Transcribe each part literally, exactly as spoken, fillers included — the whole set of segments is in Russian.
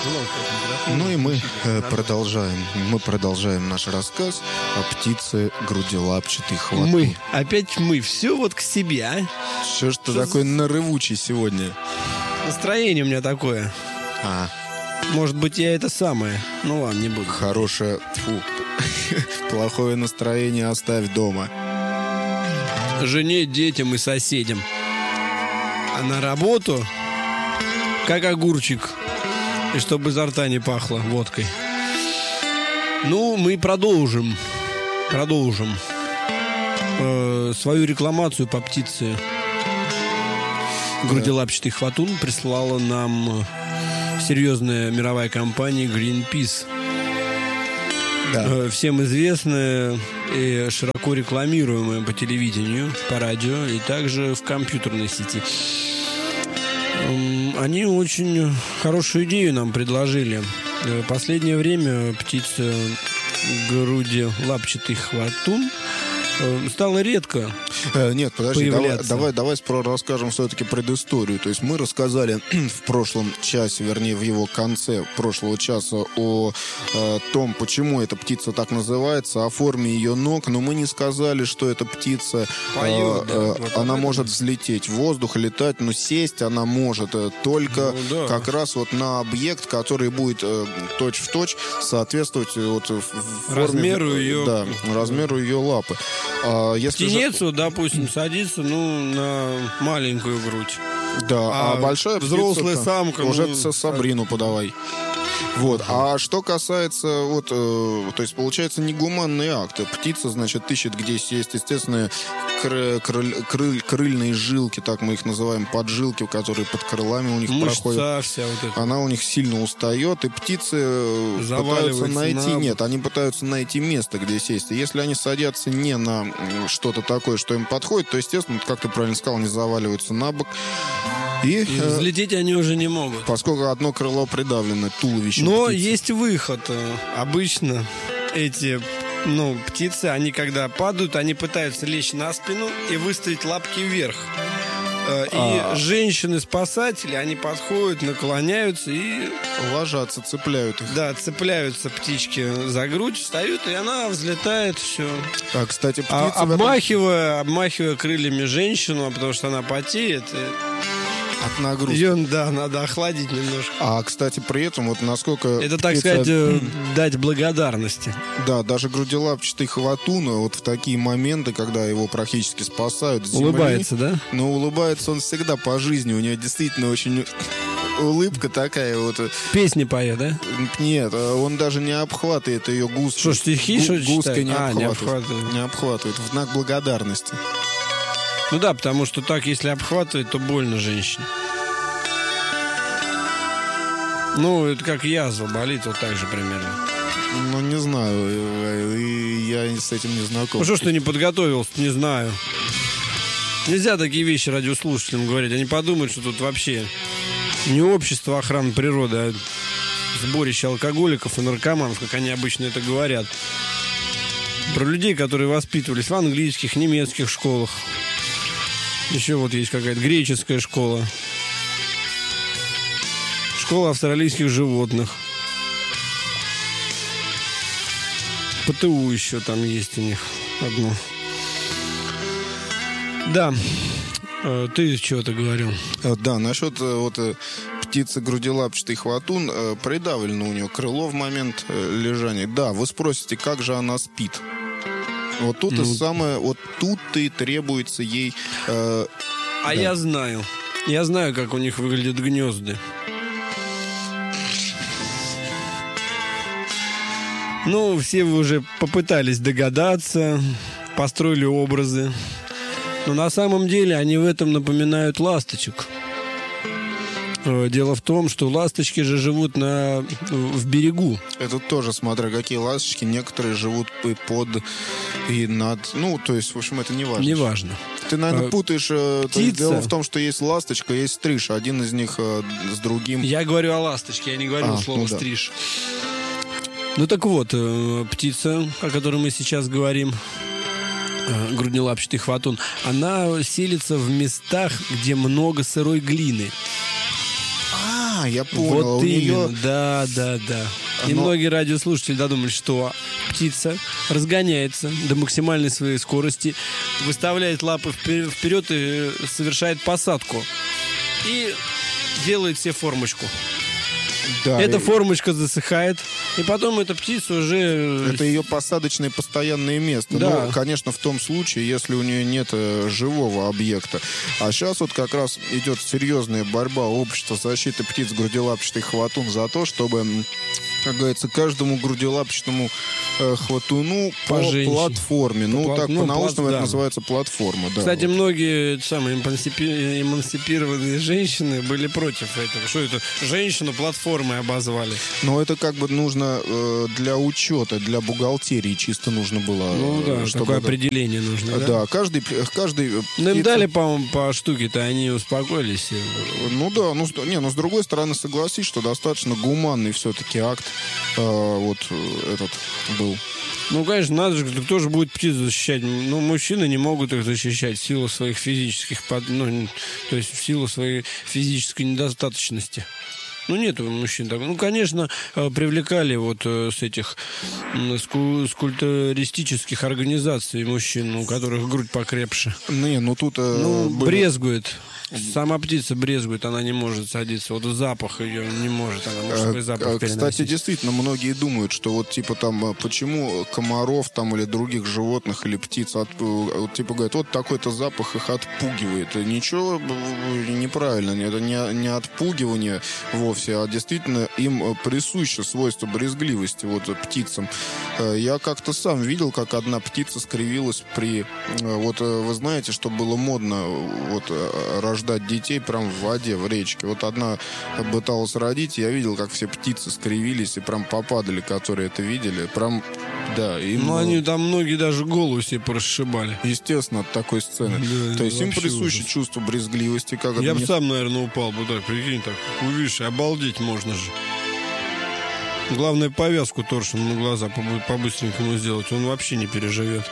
Ну и мы э, продолжаем. Мы продолжаем наш рассказ о птице грудилапчатой хватун. Мы. Опять мы. Все вот к себе, а? Что ж ты такой нарывучий сегодня? Настроение у меня такое. А. Может быть, я это самое. Ну ладно, не буду. Хорошее... Фу. Плохое настроение оставь дома. Жене, детям и соседям. А на работу как огурчик. И чтобы изо рта не пахло водкой. Ну, мы продолжим. Продолжим. Э, свою рекламацию по птице грудилапчатый хватун прислала нам серьезная мировая компания Greenpeace. Да. Э, всем известная и широко рекламируемая по телевидению, по радио и также в компьютерной сети. Они очень хорошую идею нам предложили. В последнее время птица грудилапчатый хватун стало редко Нет, подожди, давай, появляться. давай, давай расскажем все-таки предысторию. То есть мы рассказали в прошлом часе, вернее в его конце прошлого часа о э, том, почему эта птица так называется, о форме ее ног, но мы не сказали, что эта птица, Поет, э, да, э, вот она может взлететь в воздух, летать, но сесть она может э, только ну, да. как раз вот на объект, который будет э, точь-в-точь соответствовать э, вот, в, в форме, размеру ее, да, размеру ее лапы. А если птенец, же... допустим, садится ну, на маленькую грудь. Да, А а, большая взрослая птица, самка, уже ну, со Сабрину подавай. Вот. А что касается, вот, э, то есть получается негуманный акт. Птица, значит, ищет, где сесть. Естественно, кры, крыль, крыль, крыльные жилки, так мы их называем, поджилки, которые под крылами у них Мышца проходят. вся вот эта. Она у них сильно устает, и птицы пытаются найти, на... нет, они пытаются найти место, где сесть. И если они садятся не на что-то такое, что им подходит, то, естественно, как ты правильно сказал, они заваливаются на бок. И, и взлететь э, они уже не могут. Поскольку одно крыло придавлено туловищем Но птицы. есть выход. Обычно эти ну, птицы, они когда падают, они пытаются лечь на спину и выставить лапки вверх. И а... женщины-спасатели, они подходят, наклоняются и... ложатся, цепляют их. Да, цепляются птички за грудь, встают, и она взлетает, все. А, кстати, птицы... А, обмахивая, этом... обмахивая крыльями женщину, потому что она потеет... И... От нагрузки. Ее, да, надо охладить немножко. А, кстати, при этом, вот насколько... Это, так птица... сказать, дать благодарности. Да, даже грудилапчатый хватун, вот в такие моменты, когда его практически спасают с земли... Улыбается, да? Но улыбается он всегда по жизни. У него действительно очень... улыбка такая вот. Песни поет, да? Нет, он даже не обхватывает ее гуской. Что, стихи, Гу- что гуской не, а, обхватывает. не обхватывает. Не обхватывает. В знак благодарности. Ну да, потому что так, если обхватывать, то больно женщине. Ну, это как язва болит, вот так же примерно. Ну, не знаю, я с этим не знаком. Ну, что ж ты не подготовился, не знаю. Нельзя такие вещи радиослушателям говорить. Они подумают, что тут вообще не общество охраны природы, а сборище алкоголиков и наркоманов, как они обычно это говорят. Про людей, которые воспитывались в английских, немецких школах. Еще вот есть какая-то греческая школа. Школа австралийских животных. ПТУ еще там есть у них одно. Да. Ты чего-то говорил. Да, насчет вот птицы грудилапчатый хватун, придавлено у нее крыло в момент лежания. Да, вы спросите, как же она спит? Вот тут ну, и самое, вот тут-то и требуется ей... Э, а да. я знаю. Я знаю, как у них выглядят гнезда. Ну, все вы уже попытались догадаться, построили образы. Но на самом деле они в этом напоминают ласточек. Дело в том, что ласточки же живут на, в берегу. Это тоже, смотря какие ласточки. Некоторые живут и под, и над... Ну, то есть, в общем, это не важно. Не важно. Ты, наверное, путаешь... Птица... Дело в том, что есть ласточка, есть стриж. Один из них с другим... Я говорю о ласточке, я не говорю а, слово ну да. стриж. Ну так вот, птица, о которой мы сейчас говорим, груднелапчатый хватун, она селится в местах, где много сырой глины. А, я понял. Вот у именно, нее... да, да, да. И Но- многие радиослушатели додумались, что птица разгоняется до максимальной своей скорости, выставляет лапы впер- вперед и совершает посадку. И делает себе формочку. Да, Эта и- формочка засыхает, и потом эта птица уже... Это ее посадочное постоянное место. Да. Ну, конечно, в том случае, если у нее нет э, живого объекта. А сейчас вот как раз идет серьезная борьба общества защиты птиц грудилапчатый хватун за то, чтобы, м, как говорится, каждому грудилапчатому э, хватуну По по, женщине. платформе. Ну, плат- так ну, по-научному плат- это да. называется платформа. Да, Кстати, вот. многие самые эмансипи- эмансипированные женщины были против этого. Что это? Женщину платформой обозвали. Но это как бы нужно э, для учета, для бухгалтерии чисто нужно было. Ну э, да, чтобы такое это- определение нужно, да? Да, каждый, каждый э, Ну им птица- дали, по-моему, по штуке-то, они успокоились. Ну да, ну с- не, но с другой стороны согласись, что достаточно гуманный все-таки акт э, вот э, этот был. Ну, конечно, надо же, кто же будет птиц защищать? Ну, мужчины не могут их защищать в силу своих физических, под- ну, то есть в силу своей физической недостаточности. Ну, нет у мужчин так. Ну, конечно, э, привлекали вот э, с этих м, ску- скульптуристических организаций мужчин, у которых грудь покрепше. Не, ну тут... э, Ну, были- брезгует. Сама птица брезгует, она не может садиться. Вот запах ее не может, она мужской Э, запах э, Кстати, переносить. действительно, многие думают, что вот типа там, э, почему комаров там или других животных или птиц, от- э, вот, типа говорят, вот такой-то запах их отпугивает. И ничего э, неправильно, это не, не отпугивание вовсе, а действительно им э, присуще свойство брезгливости вот э, птицам. Э, Я как-то сам видел, как одна птица скривилась при... э, Вот э, вы знаете, что было модно э, вот э, рождать детей прям в воде, в речке. Вот одна пыталась родить, я видел, как все птицы скривились и прям попадали, которые это видели. Прям, да, им... Ну, было, они там многие даже голову себе порасшибали. естественно, от такой сцены. Да, То есть им вообще присуще ужас. чувство брезгливости. Как Я это бы не- сам, наверное, упал бы так, прикинь, так, увидишь, обалдеть можно же. Главное, повязку торшем на глаза побы- по-быстренькому сделать, он вообще не переживет.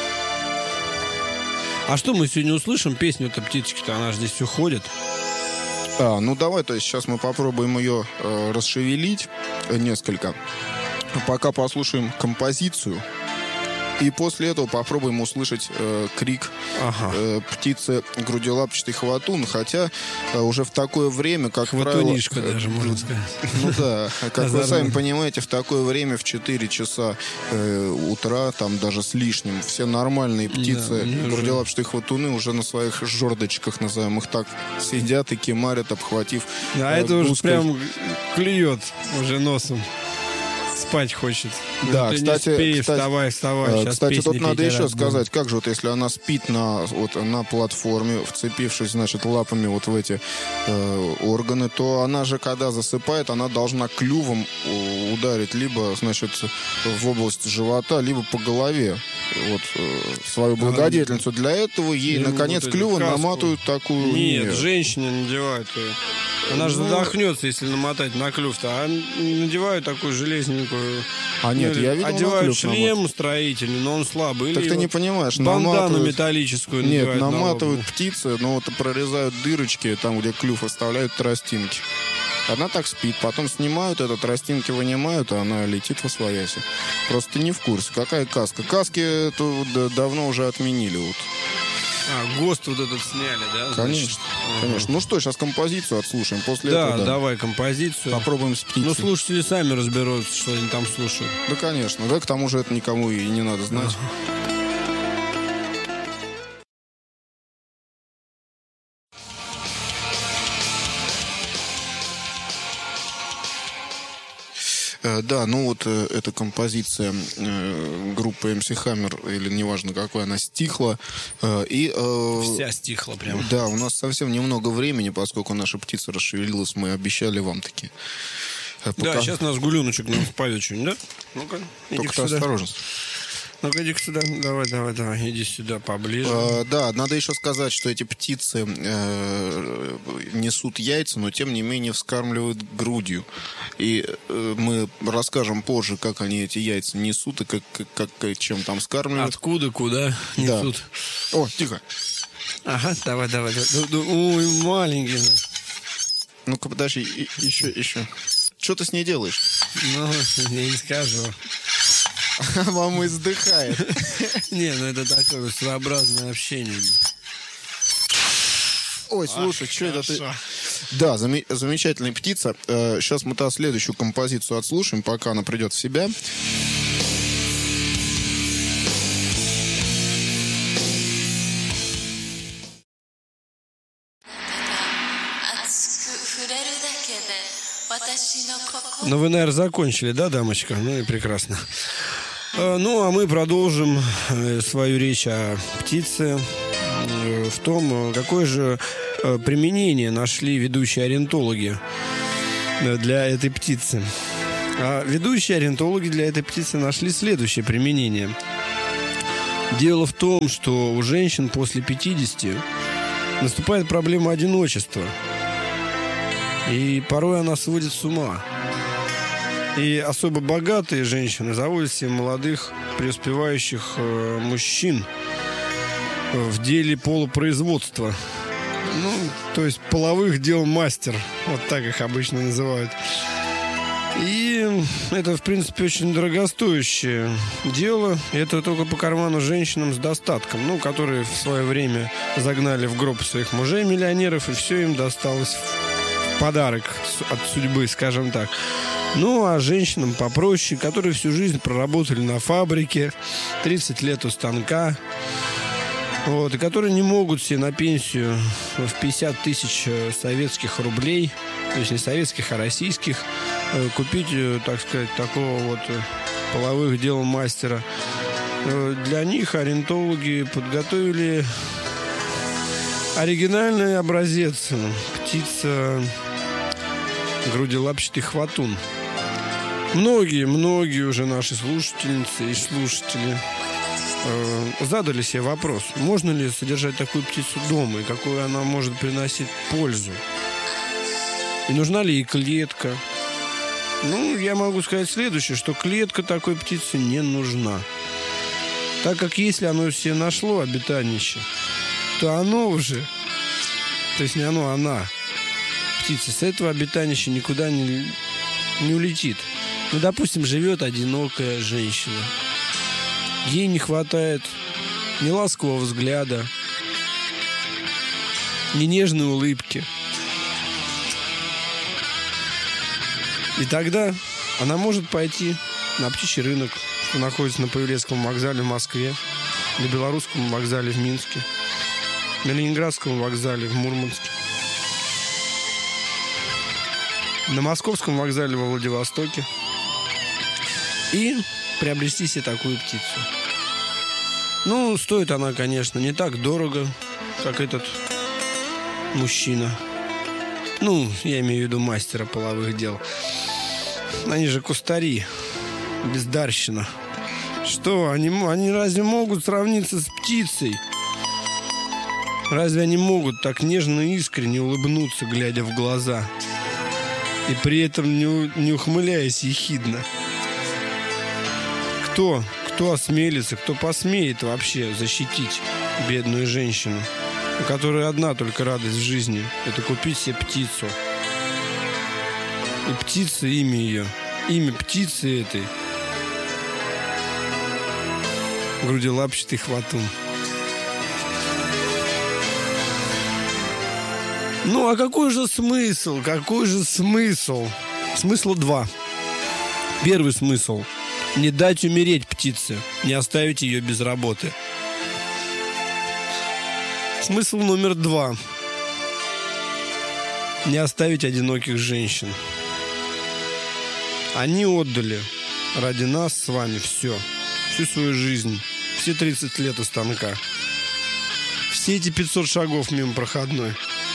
А что мы сегодня услышим? Песню-то птички-то, она же здесь все ходит. А, ну давай, то есть сейчас мы попробуем ее э, расшевелить э, несколько. Пока послушаем композицию. И после этого попробуем услышать э, крик Ага. э, птицы грудилапчатый хватун. Хотя э, уже в такое время, как Хватунишка правило... э, даже, можно сказать. Ну да, как вы Озорно. сами понимаете, в такое время, в четыре часа э, утра, там даже с лишним, все нормальные птицы, они уже- грудилапчатые хватуны уже на своих жердочках, назовем их так, сидят и кемарят, обхватив А э, это уже гуской- прям клюет уже носом. Спать хочет. Да, Ты кстати- не успеешь, кстати, вставай, вставай. Э, Сейчас Кстати, тут песни надо петь еще раз будем. сказать, как же вот если она спит на, вот, на платформе, вцепившись, значит, лапами вот в эти э, органы, то она же, когда засыпает, она должна клювом э, ударить либо, значит, в область живота, либо по голове вот, э, свою благодетельницу. Для этого ей, Ну, наконец, вот эту клювом каску. наматывают такую... Нет, женщине надевают ее. Она же Ну, задохнется, если намотать на клюв-то. А надевают такую железненькую. А нет, ну, я видел на одевают клюв шлем строительный, но он слабый. Так Или ты не вот понимаешь, бандану наматывают... металлическую Нет, надевают на наматывают лоб. птицы, но вот прорезают дырочки, там, где клюв, оставляют тростинки. Она так спит, потом снимают это, тростинки вынимают, а она летит во свояси. Просто ты не в курсе. Какая каска? Каски это да- давно уже отменили. Вот. А, ГОСТ вот этот сняли, да? значит? Конечно, конечно. Ну что, сейчас композицию отслушаем. После Да, этого да, давай композицию. попробуем с птицей. Ну, слушатели сами разберутся, что они там слушают. Да, конечно. Да, к тому же это никому и не надо знать. Э, Да, ну вот э, эта композиция э, группы эм си Hammer, или неважно какой, она стихла. Э, и, э, Вся стихла прям. да, у нас совсем немного времени, поскольку наша птица расшевелилась, мы обещали вам таки. э, Да, пока- сейчас наш гуленочек нам споет что-нибудь, да? Ну-ка, иди Только ты сюда. осторожно. Ну-ка, иди сюда. Давай, давай, давай. Иди сюда поближе. Э, да, надо еще сказать, что эти птицы э, несут яйца, но тем не менее вскармливают грудью. И э, мы расскажем позже, как они эти яйца несут и как, как, как- чем там скармливают. Откуда, куда Да. несут? О, тихо. Ага, давай, давай. давай. Ну, ну, ой, маленький. Ну-ка, подожди, и- еще, еще. Что ты с ней делаешь? Ну, я не скажу. Мама издыхает. Не, ну это такое своеобразное общение. Ой, слушай, что это ты... Да, заме- замечательная птица. Э, сейчас мы та следующую композицию отслушаем, пока она придет в себя. Ну, вы, наверное, закончили, да, дамочка? Ну и прекрасно. Э, Ну, а мы продолжим э, свою речь о птице, э, в том, э, какое же э, применение нашли ведущие ориентологи э, для этой птицы. А ведущие ориентологи для этой птицы нашли следующее применение. Дело в том, что у женщин после пятидесяти наступает проблема одиночества. И порой она сводит с ума. И особо богатые женщины заводят себе молодых, преуспевающих э, мужчин в деле полупроизводства. Ну, то есть половых дел мастер. Вот так их обычно называют. И это, в принципе, очень дорогостоящее дело. И это только по карману женщинам с достатком, ну, которые в свое время загнали в гроб своих мужей-миллионеров, и все им досталось в подарок от судьбы, скажем так. Ну, а женщинам попроще, которые всю жизнь проработали на фабрике, тридцать лет у станка, вот, и которые не могут себе на пенсию в пятьдесят тысяч советских рублей, то есть не советских, а российских, купить, так сказать, такого вот половых дел мастера. Для них ориентологи подготовили оригинальный образец. Птица грудилапчатый хватун. Многие, многие уже наши слушательницы и слушатели э, задали себе вопрос, можно ли содержать такую птицу дома, и какую она может приносить пользу. И нужна ли ей клетка. Ну, я могу сказать следующее, что клетка такой птице не нужна. Так как если оно себе нашло обиталище, то оно уже, то есть не оно, а она, птица, с этого обиталища никуда не, не улетит. Ну, допустим, живет одинокая женщина. Ей не хватает ни ласкового взгляда, ни нежной улыбки. И тогда она может пойти на птичий рынок, что находится на Павелецком вокзале в Москве, на Белорусском вокзале в Минске, на Ленинградском вокзале в Мурманске, на Московском вокзале во Владивостоке и приобрести себе такую птицу. Ну, стоит она, конечно, не так дорого, как этот мужчина. Ну, я имею в виду мастера половых дел. Они же кустари, бездарщина. Что, они, они разве могут сравниться с птицей? Разве они могут так нежно и искренне улыбнуться, глядя в глаза, и при этом не, не ухмыляясь ехидно? Кто, кто осмелится, кто посмеет вообще защитить бедную женщину, у которой одна только радость в жизни — это купить себе птицу? И птица, имя ее, имя птицы этой — грудилапчатый хватун. Ну, а какой же смысл? Какой же смысл? Смысла два. Первый смысл — не дать умереть птице, не оставить ее без работы. Смысл номер два — не оставить одиноких женщин. Они отдали ради нас с вами все, всю свою жизнь, все тридцать лет у станка, все эти пятьсот шагов мимо проходной.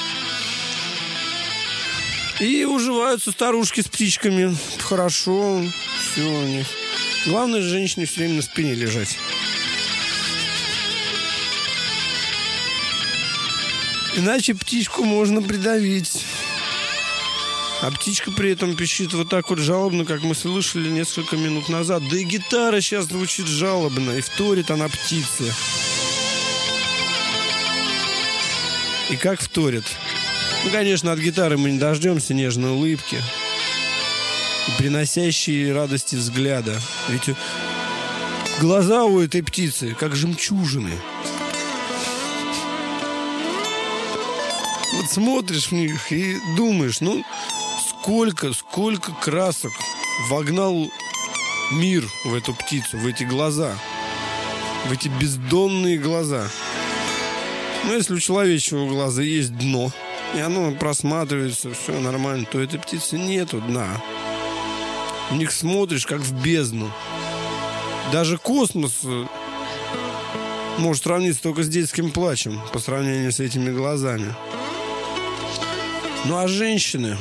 И уживаются старушки с птичками. Хорошо, все у них. Главное, женщине все время на спине лежать. Иначе птичку можно придавить. А птичка при этом пищит вот так вот жалобно, как мы слышали несколько минут назад. Да и гитара сейчас звучит жалобно, и вторит она птице. И как вторит? Ну, конечно, от гитары мы не дождемся нежной улыбки и приносящей радости взгляда. Ведь глаза у этой птицы как жемчужины. Вот смотришь в них и думаешь, ну, сколько, сколько красок вогнал мир в эту птицу, в эти глаза, в эти бездонные глаза. Но если у человеческого глаза есть дно, и оно просматривается, все нормально, то у этой птицы нету дна. В них смотришь, как в бездну. Даже космос может сравниться только с детским плачем по сравнению с этими глазами. Ну а женщины,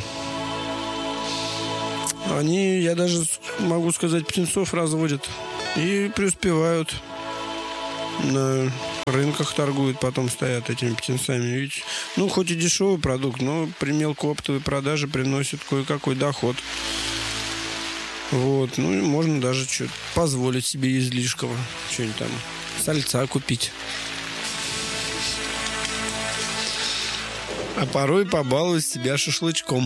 они, я даже могу сказать, птенцов разводят и преуспевают. На рынках торгуют, потом стоят этими птенцами. Ведь, ну, хоть и дешевый продукт, но при мелкооптовой продаже приносит кое-какой доход. Вот, ну и можно даже что-то позволить себе излишкого. Что-нибудь там, сальца купить. А порой побаловать себя шашлычком.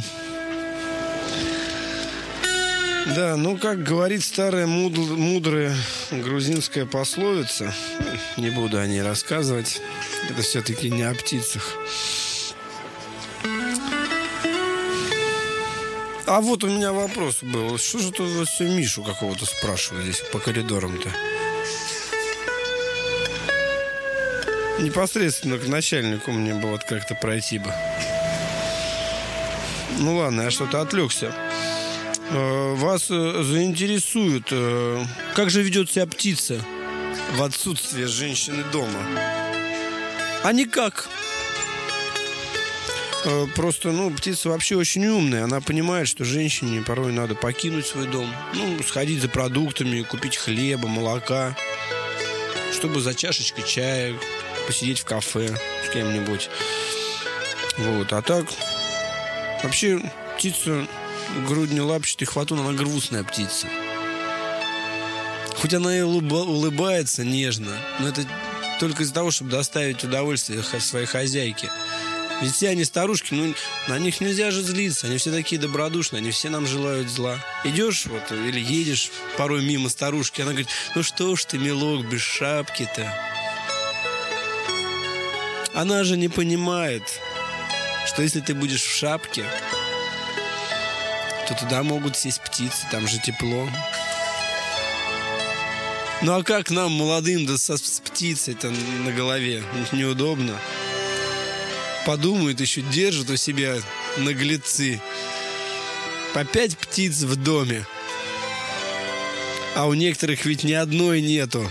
Да, ну, как говорит старая мудр- мудрая грузинская пословица, не буду о ней рассказывать, это все-таки не о птицах. А вот у меня вопрос был, что же тут вот все Мишу какого-то спрашивают здесь по коридорам-то? Непосредственно к начальнику мне бы вот как-то пройти бы. Ну ладно, я что-то отвлекся. Вас заинтересует, как же ведет себя птица в отсутствие женщины дома? А никак. Просто, ну, птица вообще очень умная. Она понимает, что женщине порой надо покинуть свой дом. Ну, сходить за продуктами, купить хлеба, молока, чтобы за чашечкой чая посидеть в кафе с кем-нибудь. Вот, а так вообще птица груднелапчатый хватун, она грустная птица. Хоть она и улыба- улыбается нежно, но это только из-за того, чтобы доставить удовольствие своей хозяйке. Ведь все они старушки, ну, на них нельзя же злиться. Они все такие добродушные, они все нам желают зла. Идешь вот или едешь порой мимо старушки, она говорит: ну что ж ты, милок, без шапки-то. Она же не понимает, что если ты будешь в шапке, то туда могут сесть птицы, там же тепло. Ну а как нам, молодым, да со, с птицей-то на голове? Неудобно. Подумают, еще держат у себя наглецы. По пять птиц в доме. А у некоторых ведь ни одной нету.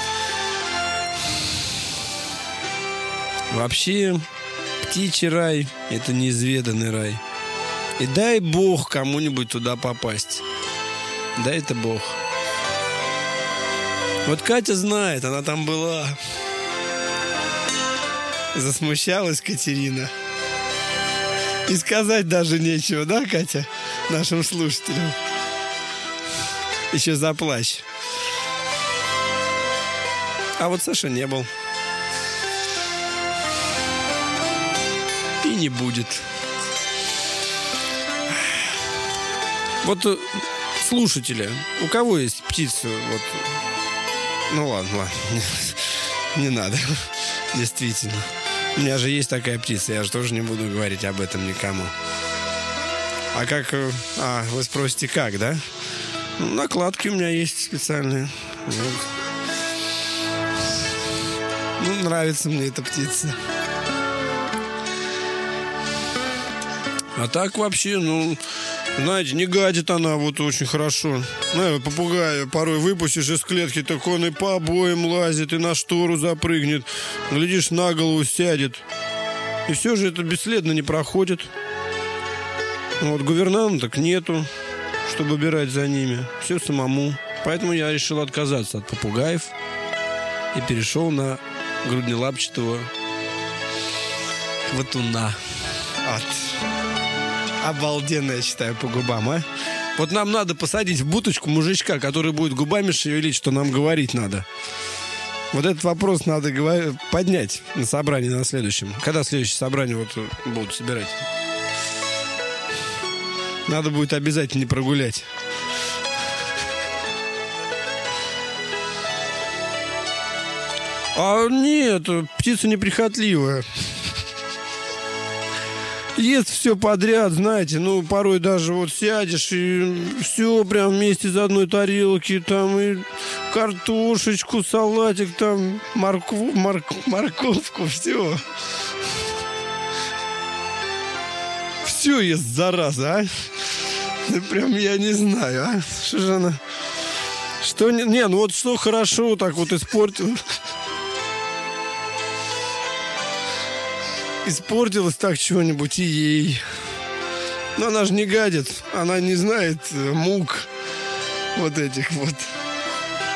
Вообще, птичий рай — это неизведанный рай. И дай Бог кому-нибудь туда попасть. Дай это Бог. Вот Катя знает, она там была. Засмущалась Катерина. И сказать даже нечего, да, Катя, нашим слушателям? Еще заплачь. А вот Саша не был. И не будет. Вот слушатели, у кого есть птица, вот... Ну ладно, ладно. Не надо. Действительно. У меня же есть такая птица, я же тоже не буду говорить об этом никому. А как... А, вы спросите, как, да? Ну, накладки у меня есть специальные. Вот. Ну, нравится мне эта птица. А так вообще, ну... Знаете, не гадит она вот очень хорошо. Ну, попугая порой выпустишь из клетки, так он и по обоям лазит, и на штору запрыгнет. Глядишь, на голову сядет. И все же это бесследно не проходит. Вот гувернанток нету, чтобы убирать за ними. Все самому. Поэтому я решил отказаться от попугаев и перешел на груднелапчатого хватуна. От... Обалденно, я считаю, по губам, а? Вот нам надо посадить в будочку мужичка, который будет губами шевелить, что нам говорить надо. Вот этот вопрос надо говор- поднять на собрании на следующем. Когда следующее собрание вот будут собирать? Надо будет обязательно не прогулять. А нет, птица неприхотливая. Ест все подряд, знаете, ну, порой даже вот сядешь и все прям вместе из одной тарелки, там и картошечку, салатик, там моркву, морк, морковку, все. Все ест, зараза, а? Да прям я не знаю, а? Что же она... Что не... Не, ну вот что хорошо так вот испортил... Испортилось так чего-нибудь и ей. Но она же не гадит. Она не знает мук вот этих вот.